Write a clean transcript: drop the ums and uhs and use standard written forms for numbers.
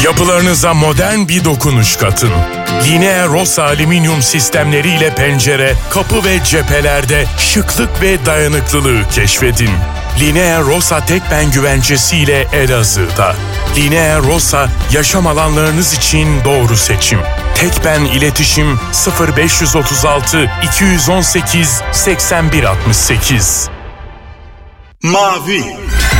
Yapılarınıza modern bir dokunuş katın. Linea Rossa alüminyum sistemleriyle pencere, kapı ve cephelerde şıklık ve dayanıklılığı keşfedin. Linea Rossa Tekben güvencesiyle Elazığ'da. Linea Rossa, yaşam alanlarınız için doğru seçim. Tekben iletişim 0536 218 8168. Mavi